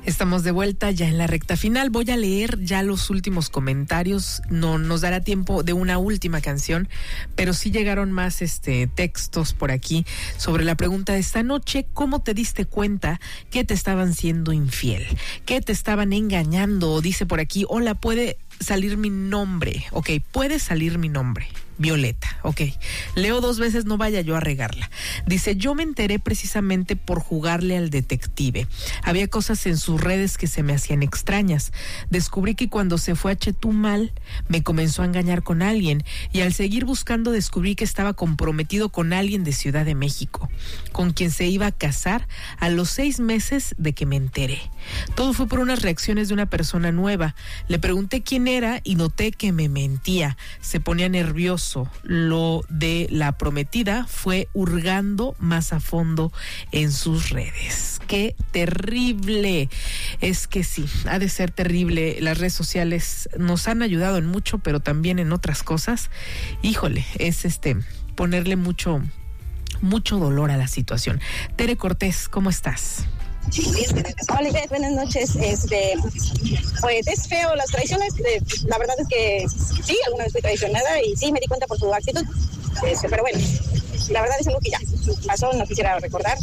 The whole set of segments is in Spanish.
Estamos de vuelta ya en la recta final. Voy a leer ya los últimos comentarios. No nos dará tiempo de una última canción, pero sí llegaron más textos por aquí sobre la pregunta de esta noche. ¿Cómo te diste cuenta que te estaban siendo infiel? ¿Que te estaban engañando? Dice por aquí, hola, ¿puede salir mi nombre? Ok, puede salir mi nombre. Violeta, ok. Leo 2 veces, no vaya yo a regarla. Dice, yo me enteré precisamente por jugarle al detective. Había cosas en sus redes que se me hacían extrañas. Descubrí que cuando se fue a Chetumal, me comenzó a engañar con alguien, y al seguir buscando descubrí que estaba comprometido con alguien de Ciudad de México, con quien se iba a casar a los 6 meses de que me enteré. Todo fue por unas reacciones de una persona nueva. Le pregunté quién era y noté que me mentía. Se ponía nervioso. Lo de la prometida fue hurgando más a fondo en sus redes. ¡Qué terrible! Es que sí, ha de ser terrible. Las redes sociales nos han ayudado en mucho, pero también en otras cosas. Híjole, es ponerle mucho dolor a la situación. Tere Cortés, ¿cómo estás? Hola, Ivette, buenas noches. Pues es feo las traiciones. La verdad es que sí, alguna vez fui traicionada y sí me di cuenta por su actitud. Pero bueno, la verdad es algo que ya pasó, no quisiera recordar.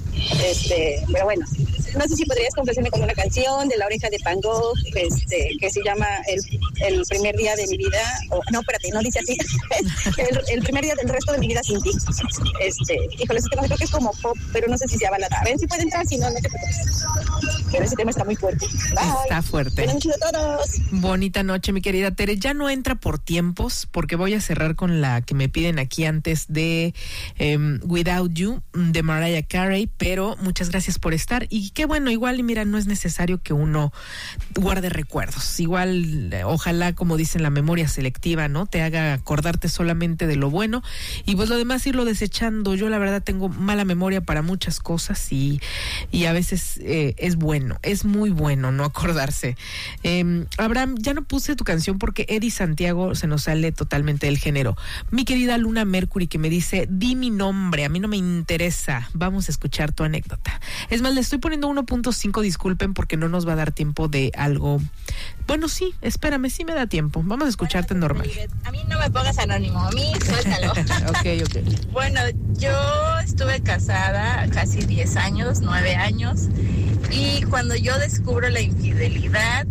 Pero bueno, no sé si podrías complacerme con una canción de La Oreja de Van Gogh, que se llama el primer día de mi vida, no, espérate, no dice así, el primer día del resto de mi vida sin ti. Híjole, ese tema creo que es como pop, pero no sé si sea balada. A ver si puede entrar, si no, no te preocupes. Pero ese tema está muy fuerte. Bye. Está fuerte. Buenas noches a todos. Bonita noche, mi querida Tere. Ya no entra por tiempos, porque voy a cerrar con la que me piden aquí antes de Without You, de Mariah Carey, pero muchas gracias por estar. Y qué bueno, igual, y mira, no es necesario que uno guarde recuerdos. Igual, ojalá, como dicen, la memoria selectiva, ¿no? Te haga acordarte solamente de lo bueno y pues lo demás irlo desechando. Yo la verdad tengo mala memoria para muchas cosas y a veces es bueno, es muy bueno no acordarse. Abraham, ya no puse tu canción porque Eddie Santiago se nos sale totalmente del género. Mi querida Luna Mercury, que me dice, di mi nombre, a mí no me interesa, vamos a escuchar tu anécdota. Es más, le estoy poniendo 1.5, disculpen porque no nos va a dar tiempo de algo. Bueno, sí, espérame, sí me da tiempo. Vamos a escucharte normal. A mí no me pongas anónimo, a mí suéltalo. Ok. Bueno, yo estuve casada casi 10 años, 9 años, y cuando yo descubro la infidelidad,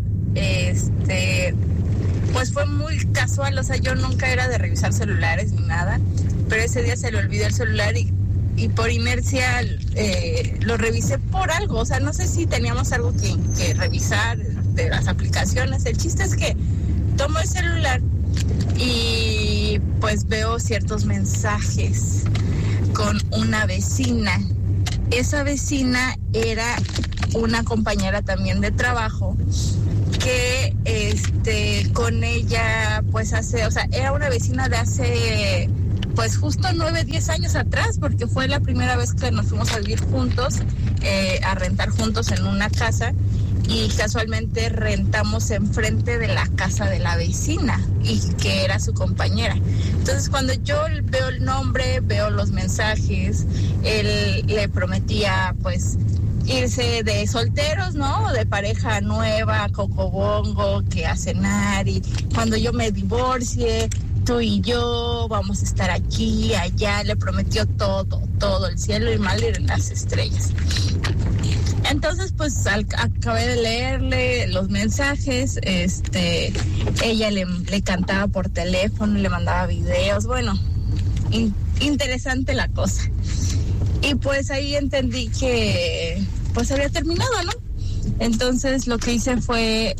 pues fue muy casual, o sea, yo nunca era de revisar celulares ni nada, pero ese día se le olvidó el celular y por inercia lo revisé por algo, o sea, no sé si teníamos algo que revisar de las aplicaciones. El chiste es que tomo el celular y pues veo ciertos mensajes con una vecina. Esa vecina era una compañera también de trabajo que con ella pues era una vecina de hace pues justo 9, 10 años atrás, porque fue la primera vez que nos fuimos a vivir juntos, a rentar juntos en una casa, y casualmente rentamos enfrente de la casa de la vecina, y que era su compañera. Entonces, cuando yo veo el nombre, veo los mensajes, él le prometía, pues, irse de solteros, ¿no? De pareja nueva, a Cocobongo, que a cenar, y cuando yo me divorcie, tú y yo vamos a estar aquí, allá. Le prometió todo, el cielo y mal y las estrellas. Entonces, pues, acabé de leerle los mensajes, ella le cantaba por teléfono, le mandaba videos, bueno, interesante la cosa. Y pues ahí entendí que, pues, había terminado, ¿no? Entonces, lo que hice fue,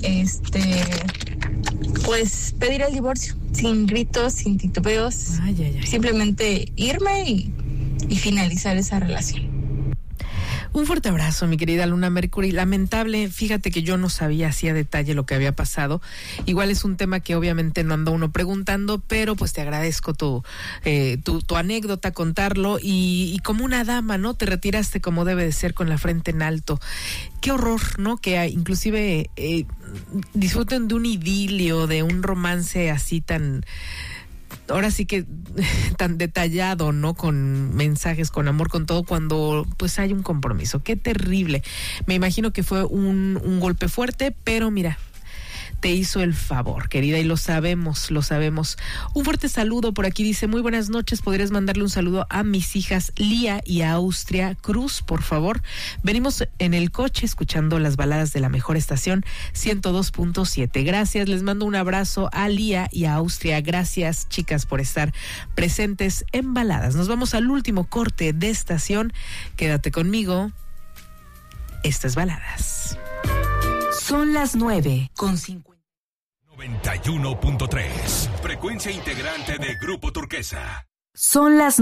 pues, pedir el divorcio, sin gritos, sin titubeos, simplemente irme y finalizar esa relación. Un fuerte abrazo, mi querida Luna Mercury. Lamentable, fíjate que yo no sabía así a detalle lo que había pasado. Igual es un tema que obviamente no anda uno preguntando, pero pues te agradezco tu anécdota, contarlo, y como una dama, ¿no? Te retiraste como debe de ser, con la frente en alto. Qué horror, ¿no? Que inclusive disfruten de un idilio, de un romance así tan ahora sí que tan detallado, ¿no? Con mensajes, con amor, con todo, cuando pues hay un compromiso. Qué terrible. Me imagino que fue un golpe fuerte, pero mira, te hizo el favor, querida, y lo sabemos. Un fuerte saludo por aquí, dice, muy buenas noches, ¿podrías mandarle un saludo a mis hijas Lía y a Austria Cruz, por favor? Venimos en el coche escuchando las baladas de la mejor estación 102.7. Gracias, les mando un abrazo a Lía y a Austria. Gracias, chicas, por estar presentes en Baladas. Nos vamos al último corte de estación. Quédate conmigo. Estas Baladas. Son las 9:50. 91.3, frecuencia integrante de Grupo Turquesa. Son las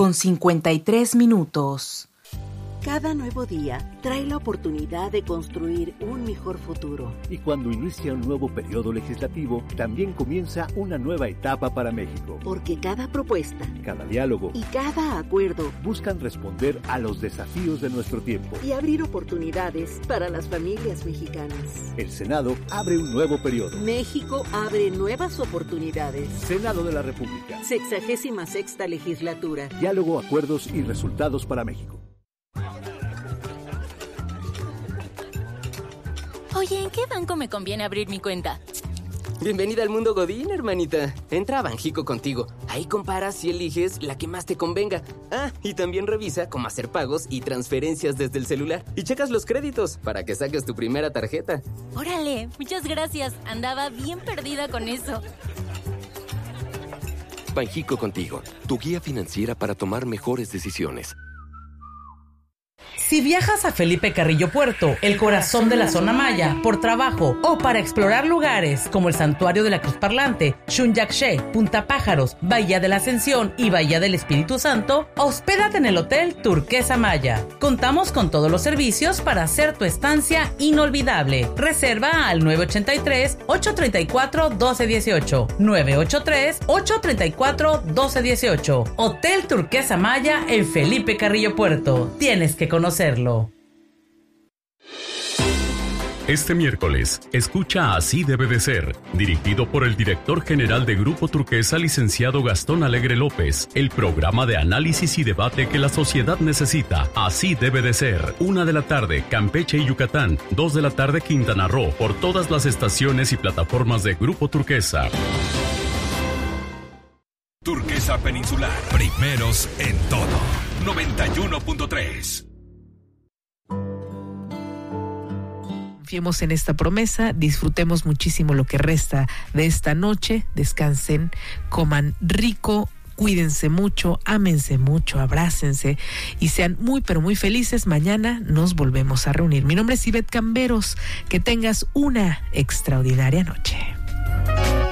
9:53. Cada nuevo día trae la oportunidad de construir un mejor futuro. Y cuando inicia un nuevo periodo legislativo, también comienza una nueva etapa para México. Porque cada propuesta, cada diálogo y cada acuerdo buscan responder a los desafíos de nuestro tiempo y abrir oportunidades para las familias mexicanas. El Senado abre un nuevo periodo. México abre nuevas oportunidades. Senado de la República. 66ª legislatura. Diálogo, acuerdos y resultados para México. Oye, ¿en qué banco me conviene abrir mi cuenta? Bienvenida al mundo Godín, hermanita. Entra a Banjico Contigo. Ahí comparas y eliges la que más te convenga. Ah, y también revisa cómo hacer pagos y transferencias desde el celular. Y checas los créditos para que saques tu primera tarjeta. Órale, muchas gracias. Andaba bien perdida con eso. Banjico Contigo, tu guía financiera para tomar mejores decisiones. Si viajas a Felipe Carrillo Puerto, el corazón de la zona maya, por trabajo o para explorar lugares como el Santuario de la Cruz Parlante, Xunyaxché, Punta Pájaros, Bahía de la Ascensión y Bahía del Espíritu Santo, hospédate en el Hotel Turquesa Maya. Contamos con todos los servicios para hacer tu estancia inolvidable. Reserva al 983-834-1218. 983-834-1218. Hotel Turquesa Maya en Felipe Carrillo Puerto. Tienes que conocerlo. Este miércoles, escucha Así debe de ser, dirigido por el director general de Grupo Turquesa, licenciado Gastón Alegre López, el programa de análisis y debate que la sociedad necesita. Así debe de ser. 1 de la tarde, Campeche y Yucatán. 2 de la tarde, Quintana Roo, por todas las estaciones y plataformas de Grupo Turquesa. Turquesa Peninsular, primeros en todo. 91.3. Confiemos en esta promesa, disfrutemos muchísimo lo que resta de esta noche, descansen, coman rico, cuídense mucho, ámense mucho, abrácense y sean muy pero muy felices. Mañana nos volvemos a reunir. Mi nombre es Ivette Camberos, que tengas una extraordinaria noche.